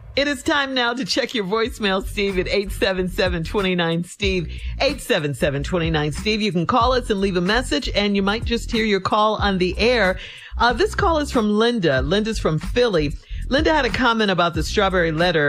It is time now to check your voicemail, Steve, at 877-29-STEVE, 877-29-STEVE. You can call us and leave a message, and you might just hear your call on the air. This call is from Linda. Linda's from Philly. Linda had a comment about the strawberry letter